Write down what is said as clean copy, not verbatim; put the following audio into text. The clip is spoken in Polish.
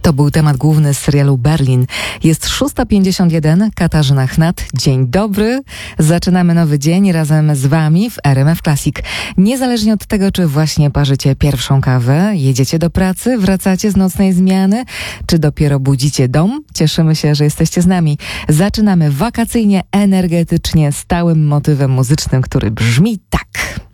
To był temat główny z serialu Berlin. Jest 6:51, Katarzyna Chnat. Dzień dobry. Zaczynamy nowy dzień razem z Wami w RMF Classic. Niezależnie od tego, czy właśnie parzycie pierwszą kawę, jedziecie do pracy, wracacie z nocnej zmiany, czy dopiero budzicie dom, cieszymy się, że jesteście z nami. Zaczynamy wakacyjnie, energetycznie, stałym motywem muzycznym, który brzmi tak.